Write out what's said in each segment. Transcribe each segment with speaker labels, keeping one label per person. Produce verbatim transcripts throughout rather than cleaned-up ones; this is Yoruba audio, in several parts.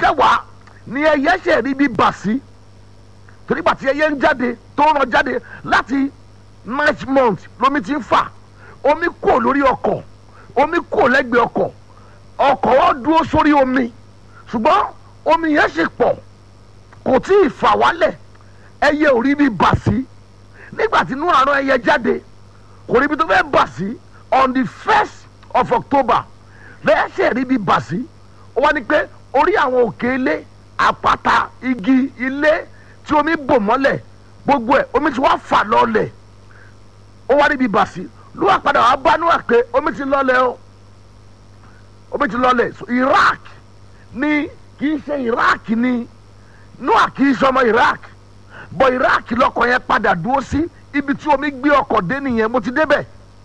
Speaker 1: kẹwàá ni ẹyẹ ṣe rí bí bà sí torí gbà tí ẹyẹ ń jáde tó ń ràn jáde láti ninth month lómi ti ń fà omi kò lórí ọkọ̀ omi kò lẹ́gbẹ̀ẹ́ ọkọ̀ ọkọ̀ wọn dúró sórí omi ṣùgbọ́n omi yẹn ṣe pọ̀ kò tí ì fà wálẹ̀ ẹyẹ ò rí bí bà sí nígbà tí inú àrùn ẹyẹ jáde kò rí bí tó fẹ́ bà sí on the first of October lẹ́yẹsẹ̀ rí bí bà sí ó wá ní pé orí àwọn òkè ilé àpáta igi ilé tí omi bò mọ́lẹ̀ gbogbo ẹ̀ omi ti wá fà lọ́lẹ̀ ó wá rí bí bà sí ló wà padà wá bá níwà pé omi ti lọ́lẹ̀ o omi ti lọ́lẹ̀ so Iraq ní kì í ṣe Iraq ní Noah kì í ṣe ọmọ Iraq bọ̀ Iraq lọkọ̀ yẹn padà dúró sí ibi tí omi gbé ọkọ̀ dé nìyẹn mo ti débẹ̀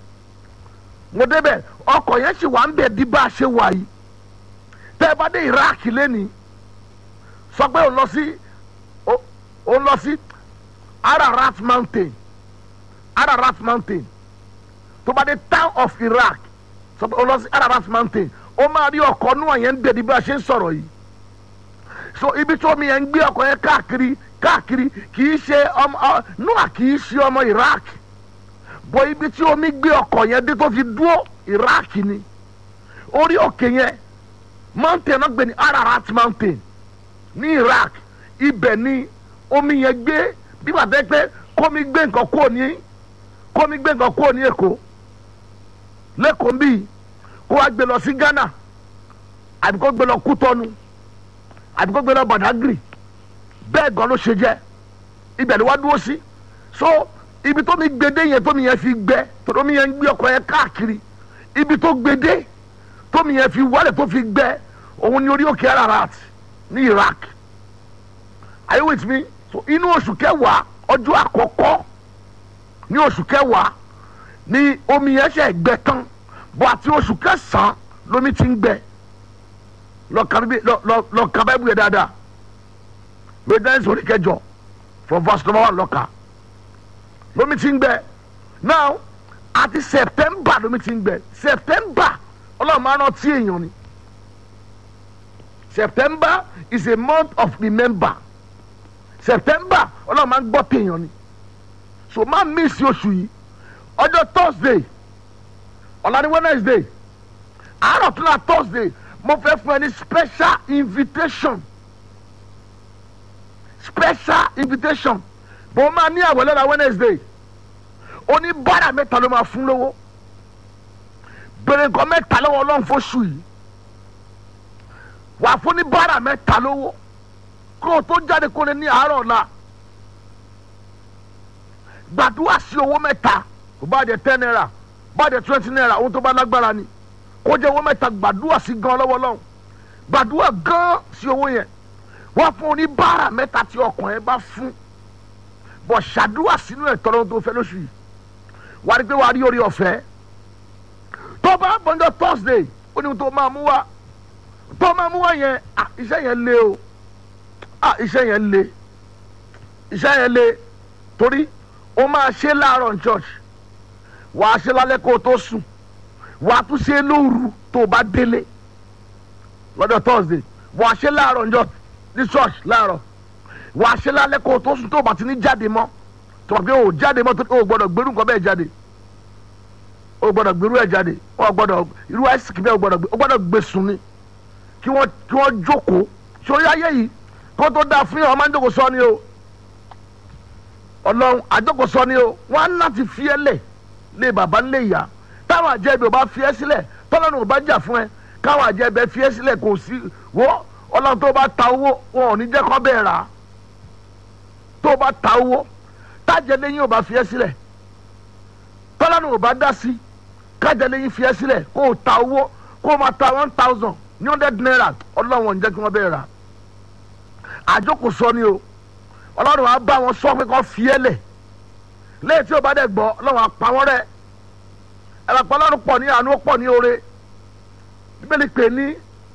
Speaker 1: mo débẹ̀ ọkọ̀ yẹn sì wà ń bẹ̀ di bá a ṣe wà yìí tẹ́ ẹ bá dé Iraq lẹ́ni sọ pé ó lọ sí ó lọ sí Ararat Mountain Ararat Mountain tó bá dé town of Iraq sọ pé ó lọ sí Ararat Mountain ó máa rí ọkọ̀ Noah yẹn ń bẹ̀ di bá a ṣe ń sọ̀rọ̀ yìí so ibi tí omi yẹn ń gbé ọkọ̀ yẹn káàkiri káàkiri kì í ṣe ọmọ Noah kì í ṣe ọmọ Iraq bọ ibi tí omi gbé ọkọ̀ yẹn dé tó fi dúró Iraq ni orí òkè yẹn mountain náà gbé ní Ararat Mountain ní Iraq ibẹ̀ ni omi yẹn gbé bí wàá fẹ́ pé kómi gbé nǹkan kúrò ní kómi gbé nǹkan kúrò ní Èkó lẹ́kọ̀ọ́ bíi kó wá gbé lọ sí Ghana àbí kó gbé lọ Kútọ́nù àbí kó gbé lọ Badagry bẹ́ẹ̀ gan ló ṣe jẹ́ ibẹ̀ ni wá dúró sí so ibi tó mi gbede yẹn tó mi yẹn fi gbẹ tó mi yẹn gbé ọkọ̀ yẹn káàkiri ibi tó gbede tó mi yẹn fi wálẹ̀ tó fi gbẹ òun ni orí òkè Ararat ní Iraq are you with me so inú oṣù kẹwàá ọjọ́ àkọ́kọ́ ní oṣù kẹwàá ni omi yẹn ṣe gbẹ tán bọ́ àti oṣù kẹsàn-án lómi ti ń gbẹ lọ ka Báíbù yẹn dáadáa lóyún sórí kẹjọ from verse number one lọ́ka lómi ti ń gbẹ now àti September lómi ti ń gbẹ September ọlọ́run máa ń rántí èèyàn ni September is a month of remember September ọlọ́run máa ń gbọ́ téèyàn ni so máa miss oṣù yìí ọjọ́ Thursday ọ̀la ni Wednesday àárọ̀ tún náà Thursday mo fẹ́ fún ẹ ní special invitation special invitation bó máa ní àwẹ̀ lọ́la Wednesday oníbàárà mẹ́ta ló máa fún lówó bèrè nǹkan mẹ́ta lọ́wọ́ ọlọ́run fóṣù yìí wà fún oníbàárà mẹ́ta lówó kó o tó jáde kó lè ní àárọ̀ ọ̀la gbàdúrà sí owó mẹ́ta kò bá jẹ ten naira bá jẹ twenty naira owó tó bá lágbára ni kó jẹ owó mẹ́ta gbàdúrà sí gan lọ́wọ́ ọlọ́run gbàdúrà gan sí owó yẹn wọ́n fún oníbàárà mẹ́ta tí ọkàn ẹ bá fún bọ̀ ṣàdúrà sínú ẹ̀tọ́ lọ́wọ́ tó fẹ́ lóṣù yìí wà á rí pé wà á rí orí ọ̀fẹ́ tó bá bọ́njọ́ Thursday ó ní tó máa mú wá tó máa mú wá yẹn à iṣẹ́ yẹn le o à iṣẹ́ yẹn le iṣẹ́ yẹn le torí ó máa ṣe láàárọ̀ ní church wà á ṣe lálẹ́ kó o tó sùn wà á tún ṣe lóru tó o bá délé lọ́jọ́ Thursday wà á ṣe láàárọ̀ ní church ní church láàárọ̀ wà á ṣe lálẹ́ kó o tó sùn tó o bá ti ní jáde mọ́ tó o bá fi o jáde mọ́ tó o gbọ́dọ̀ gbèrú nǹkan bẹ́ẹ̀ jáde o gbọ́dọ̀ gbèrú ẹ̀ jáde o gbọ́dọ̀ irú àìsíkì bẹ́ẹ̀ o gbọ́dọ̀ o gbọ́dọ̀ gbé sùn ni kí wọ́n kí wọ́n jókòó sórí ayé yìí kó tó dáa fún yàn ọmọ àjọkò sọ ni o ọlọ́run àjọkò sọ ni o wọ́n á láti fi ẹ́ lẹ̀ lé bàbá ńlẹ̀ ìyá táwọn àjẹbí ò bá fi ẹ́ sílẹ̀ tọ́lọ́run ò bá jà fún ẹ káwọn àjẹbí fi ẹ́ sílẹ̀ kò sí wọ́n ọlọ́run tó bá ta owó wọn ò ní jẹ́ kó bẹ́ẹ̀ rà á tó bá ta owó tájẹ lẹ́yìn ò bá fi ẹ́ sílẹ̀ tọ́lọ́run ò bá dá sí kájẹ lẹ́yìn fi ẹ́ sílẹ̀ kó o ta owó kó o máa ta one thousand ní hundred naira ọlọ́run ò ní jẹ́ kí wọ́n bẹ́ẹ̀ rà á àjọkò sọ ni o ọlọ́run á bá wọn sọ pé kó fi ẹ́ lẹ̀ lẹ́yìn tí o bá dẹ̀ gbọ́ ọlọ́run á pa wọ́n rẹ́ ẹ̀rọ pọ̀ ọlọ́run pọ̀ ní àánú pọ̀ ní oore bíbélì pè ní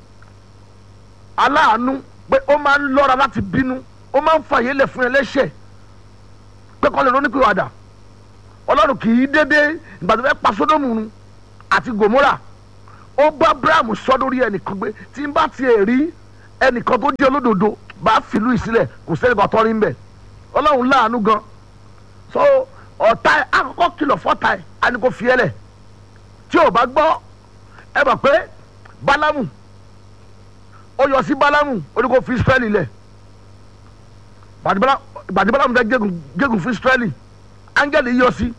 Speaker 1: aláàánú pé ó máa ń lọ́ra láti bínú ó máa ń fàyè lẹ̀ fún ẹlẹ́ṣẹ̀ pé kọ́ lè ronúpìwàdà ọlọ́run kì í dédé ìgbà tó fẹ́ pa Sódómù àti Gòmórà ó bá Ábúráhámù sọ lórí ẹnìkan pé tí n bá tiẹ̀ rí ẹnìkan tó jẹ́ olódodo bá fìlú ìsílẹ̀ kò sẹ́ni kan tọ́rí ń bẹ̀ ọlọ́run láàánú gan so ọ̀tá ẹ̀ àkọ́kọ́ kìlọ̀ fọ́tá ẹ̀ á ní kó fi ẹ́ lẹ̀ tí ò bá gbọ́ ẹ mọ̀ pé Bálámù ó yọ sí Bálámù ó ní kó fi Ísírẹ́lì lẹ̀ gbàdí Bálámù fẹ́ gégùn fún Ísírẹ́lì áńgẹ́lì yọ sí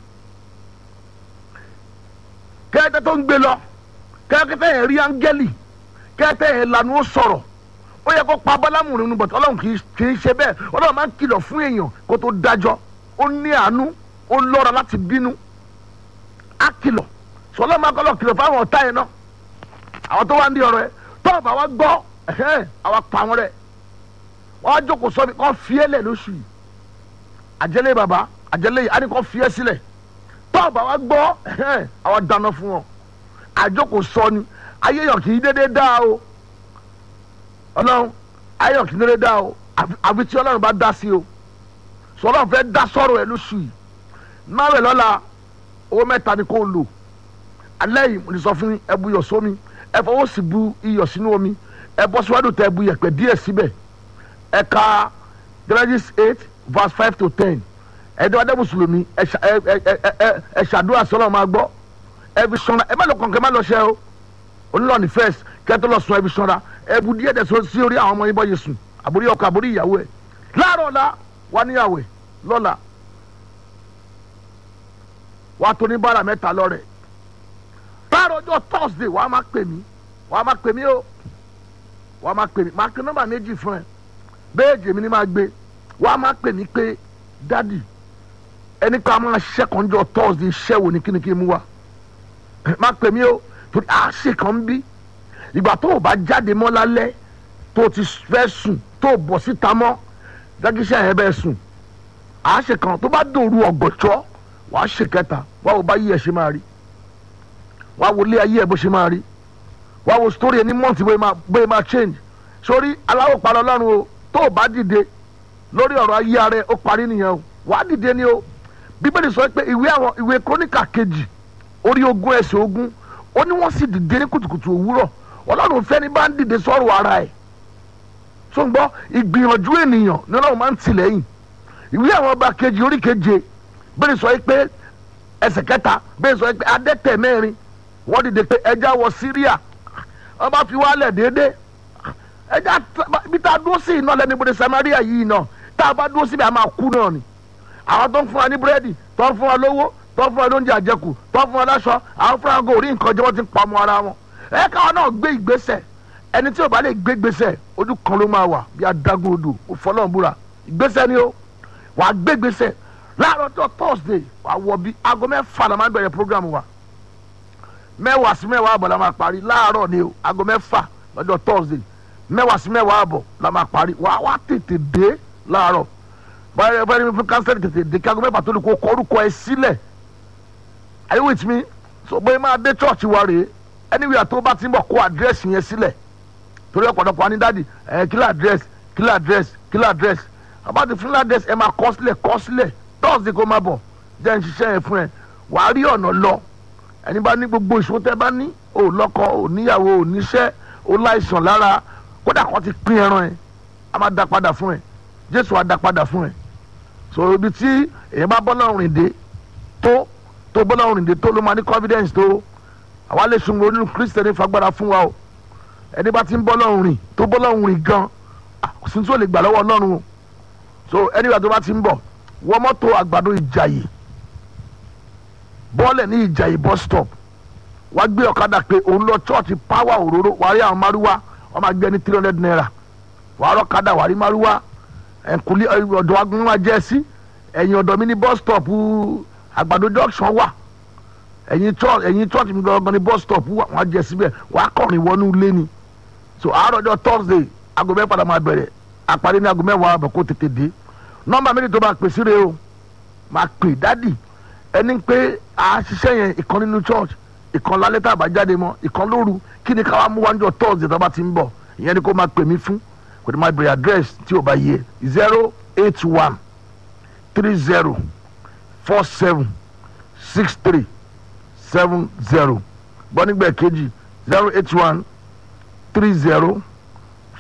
Speaker 1: kẹ́tẹ́ tó ń gbé lọ kẹ́tẹ́ yẹn rí áńgẹ́lì kẹ́tẹ́ yẹn lanu ó sọ̀rọ̀ ó yẹ kó pa Bálámù nínú bọ̀tọ̀ ọlọ́run kì í ṣe bẹ́ẹ̀ ọlọ́run máa ń kìlọ̀ fún èèyàn kó tó dájọ́ ó ní àánú ó lọ́ra láti bínú á kìlọ̀ sọlọ́ máa kọ́lọ̀ kìlọ̀ fáwọn ọ̀tá yẹn náà àwọn tó wá ń di ọ̀rọ̀ ẹ tó ọ̀bà wa gbọ́ àwa pa wọn rẹ̀ wọ́n á jókòó sọ́mi kọ́ fiẹ́lẹ̀ lóṣù yìí àjẹlé bàbá àjẹlé yìí á ní kọ́ fiẹ́ sílẹ̀ tó ọ̀bà wa gbọ́ àwa dáná fún wọn àjókòó sọ ni ayé yàn kì í dédé dá o ọlọ́run ayé yàn kì í dédé dá o àfi tí ọlọ́run bá dá sí o sọlọ́run fẹ́ dá sọ̀rọ̀ ẹ lóṣù yìí náà rẹ̀ lọ́la owó mẹ́ta ni kò lò alẹ́ yìí mo ní sọ fún ẹ bu iyọ̀ sómi ẹ fọwọ́ sí bu iyọ̀ sínú omi ẹ bọ́ síwájú tẹ bu yẹ̀pẹ̀ díẹ̀ síbẹ̀ ẹ ka Genesis eight verse five to ten ẹ dẹ́ wá dẹ́ mùsùlùmí ẹ ẹ ṣàdúrà sọ́lọ́ máa gbọ́ ẹ fi sọ́ra ẹ má lọ kọ̀ọ̀kan má lọ ṣẹ́ o onílọ̀ ní first kẹ́tọ́ lọ sùn ẹ fi sọ́ra ẹ bu díẹ̀ dẹ̀ sí orí àwọn ọmọ yín bọ́ yẹn sùn àbórí ọkọ àbórí ìyàwó ẹ láàárọ̀ ọ̀la wà níyàwó ẹ lọ́la wà tó ní bára mẹ́ta lọ́rẹ̀ láàárọ̀ ọjọ́ Thursday wà á má pè mí wà á má pè mí o wà á má pè mí máa pe nọ́mbà méjì fún ẹ bẹ́ẹ̀ jèmi ni máa gbé wà á má pè mí pé dádì ẹni ká máa ṣiṣẹ́ kan jọ Thursday iṣẹ́ wo ni kí ni kí n mú wa má pè mí o torí àṣẹ kan ń bí ìgbà tó o bá jáde mọ́ lálẹ́ tó o ti fẹ́ sùn tó o bọ̀ síta mọ́ dákíṣẹ́ yẹn bẹ́ẹ̀ sùn àṣẹ kan tó bá dòru ọ̀gọ̀jọ́ wà á ṣe kẹta wà á wo bá yí ẹ ṣe máa rí wà á wo ilé ayé ẹ bó ṣe máa rí wà á wo story ẹni mọ́ǹtì bóyá máa change sórí aláwọ̀ parọ́ ọlọ́run o tó o bá dìde lórí ọ̀rọ̀ ayé ara ẹ ó parí nìyẹn o wà á dìde ni o bíbélì sọ pé ìwé àwọn ìwé króníkà kejì orí ogún ẹsẹ̀ ogún ó ní wọ́n sì dìde ní kùtùkùtù òwúrọ̀ ọlọ́run fẹ́ ní bá ń dìde sọ̀rọ̀ ara ẹ̀ tó ń gbọ́ ìgbìyànjú ènìyàn ní ọlọ́run máa ń tìlẹ́yìn ìwé àwọn ọba kejì orí keje bẹ́ẹ̀ sọ pé ẹsẹ̀ kẹta bẹ́ẹ̀ sọ pé adẹ́tẹ̀ mẹ́rin wọ́n dìde pé ẹja wọ Síríà wọ́n bá fi wálẹ̀ déédéé ẹja bí tá a dúró sí iná lẹ́nu ibodè Samaria yìí náà tá a bá dúró síbi a máa kú náà ni àwọn tó ń fún wa ní búrẹ́dì tó ń fún wa lówó tó ń fún wa lóúnjẹ àjẹkù tó ń fún wa láṣọ àwọn fúnra gò rí nǹkan jẹ́ wọ́n ti ń pamọ́ ara wọn ẹ káwọn náà gbé ìgbésẹ̀ ẹni tí ò bá lè gbé ìgbésẹ̀ ojú kan ló máa wà bí adágún odò òfọlọ́n búra ìgbésẹ̀ ni ó wàá gbé ìgbésẹ̀ láàárọ̀ tó Thursday wàá wọ bí aago mẹ́fà la máa bẹ̀rẹ̀ program wa mẹ́wàá sí mẹ́wàá àbọ̀ la máa parí láàárọ̀ ni o aago mẹ́fà lọ́jọ́ Thursday mẹ́wàá sí mẹ́wàá àbọ̀ la máa parí wàá wá tètè dé láàárọ̀ báyọ̀ báyọ̀ ní fún kánsẹ́lì tètè dé kí aago mẹ́fà tó ní kó kọ orúkọ ẹ sílẹ̀ are you with me so bóyá máa dé church wa rèé anywhere tó bá ti ń bọ̀ kó àdírẹ́sì yẹn sílẹ̀ torí ọ̀pọ̀lọpọ̀ wa ní dáàdì ẹ̀ kílà àdírẹ́sì kílà àdírẹ́sì kílà àdírẹ́sì àbá ti fún àdírẹ́sì ẹ̀ máa kọ́ sílẹ̀ kọ́ sílẹ̀ Thursday kó máa bọ̀ jẹ́ ń ṣiṣẹ́ yẹn fún ẹ wàá rí ọ̀nà lọ ẹni bá ní gbogbo ìṣòro tẹ́ bá ní ò lọ́kọ ò níyàwó ò níṣẹ́ ò láìsàn lára kódà kan ti pín ẹran ẹ a máa dá padà fún ẹ Jésù á dá padà fún ẹ so ibi tí èèyàn bá bọ́lá rìn dé tó tó bọ́lá rìn dé tó ló máa ní confidence tó àwa lè sun onínú Kristiẹni fagbára fún wa o ẹni bá ti ń bọ́lá rìn tó bọ́lá rìn gan kò sí tí ó lè gbà lọ́wọ́ Ọlọ́run o so ẹni bá tó bá ti ń bọ̀ wọ́n mọ́tò àgbàdo Ìjàyè bọ́ọ̀lẹ̀ ní Ìjàyè bus stop wá gbé ọ̀kadà pé òun lọ church power òróró wàá rí àwọn márúwá wọ́n máa gbé ní three hundred naira wàá rọ ọ̀kadà wàá rí márúwá ẹ̀kúlé ọ̀dọ̀ agun wa jẹ́ sí ẹ̀yìn ọ̀dọ̀ mi ní bus stop àgbàdo junction wà ẹ̀yìn church ẹ̀yìn church mi gangan ní bus stop wà wọ́n á jẹ́ síbẹ̀ wàá kọrin wọnú ilé ni so àárọ̀ ọjọ́ Thursday aago mẹ́fà padà máa bẹ̀rẹ̀ àparí ní aago mẹ́wàá àbọ̀ kó tètè dé nọ́mbà méjì tó máa pè sí rèé o máa pè dádì ẹni pé a ṣiṣẹ́ yẹn ìkan nínú church ìkan lálẹ́ tá a bá jáde mọ́ ìkan lóru kí ni káwá mú wájú Thursday tó bá ti ń bọ̀ ìyẹn ni kó máa pè mí fún kò ní máa bèrè address tí o bá yẹ zero eight one three zero four seven six three seven zero gbọ́ nígbà kejì zero eight one three zero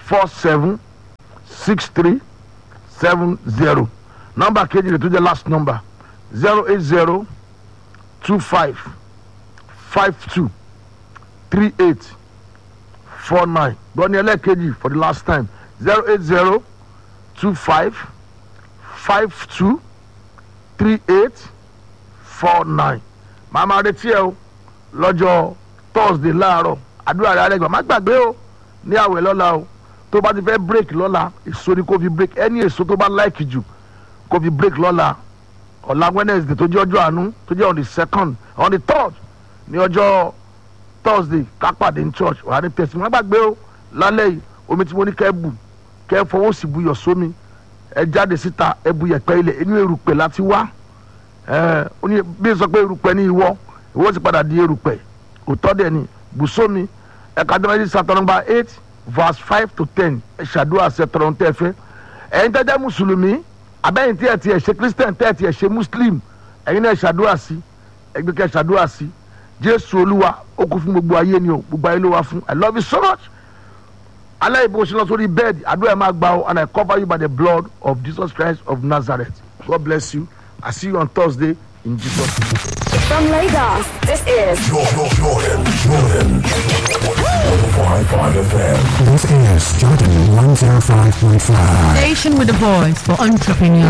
Speaker 1: four seven six three seven zero. Nọ́mbà kejì rẹ̀ tó jẹ́ last number zero eight zero two five five two three eight four nine. Gbọ́ni ẹlẹ́ẹ̀kejì for the last time zero eight zero two five five two three eight four nine. Màmá retí ẹ o lọ́jọ́ Thursday láàárọ̀ àdúrà rẹ̀ àrẹ́gbà má gbàgbé o ní àwẹ̀ lọ́la o tó bá ti fẹ́ break lọ́la èso ni kò fi break ẹni èso tó bá like jù kò fi break lọ́la ọ̀la Wednesday tó jẹ́ ọjọ́ àánú tó jẹ́ on the second on the third ní ọjọ́ Thursday kápàdé ní church wà ní tẹ̀sí má gbàgbé o lálẹ́ yìí omi tí mo ní kẹ́ bù kẹ́ fọwọ́ sí buyọ̀ sómi ẹ jáde síta ẹ bu yẹ̀pẹ̀ ilẹ̀ inú erùpẹ̀ láti wá ẹ ó ní bí sọ pé erùpẹ̀ ní ìwọ ìwọ ti padà di erùpẹ̀ òtọ́ dẹ̀ ni bù sómi ẹ kàdúrà Psalm number eight verse five to ten ẹ ṣàdúrà ṣe tọrọ tẹ́ fẹ́ ẹ̀yin tẹ́ jẹ́ mùsùlùmí abẹ́yìn tí ẹ ti ẹ̀ ṣe christian tẹ́ ẹ ti ẹ̀ ṣe muslim ẹ̀yin náà ṣàdúrà sí ẹgbẹ́ kẹ́ ṣàdúrà sí Jésù Olúwa ó kú fún gbogbo ayé ni o gbogbo ayé ló wá fún I love you so much alẹ́ ìbò ṣe lọ sórí bẹ́ẹ̀dì àdúrà ẹ̀ máa gbà ọ́ and I cover you by the blood of Jesus Christ of Nazareth. God bless you. I see you on Thursday in Jesus' name.
Speaker 2: From Lagos, this is
Speaker 3: Jordan, Jordan, Jordan. one oh five point five F M.
Speaker 4: This is Jordan one oh five point five.
Speaker 5: Station with a voice for entrepreneurs.